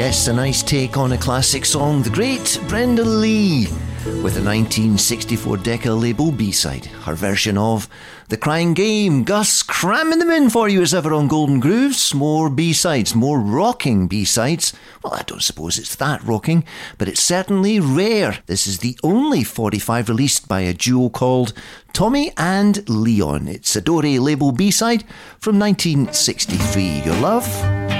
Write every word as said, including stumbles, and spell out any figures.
Yes, a nice take on a classic song. The great Brenda Lee with a nineteen sixty-four Decca label B-side. Her version of The Crying Game. Gus cramming them in for you as ever on Golden Grooves. More B-sides, more rocking B-sides. Well, I don't suppose it's that rocking, but it's certainly rare. This is the only forty-five released by a duo called Tommy and Leon. It's a Dore label B-side from nineteen sixty-three. Your love?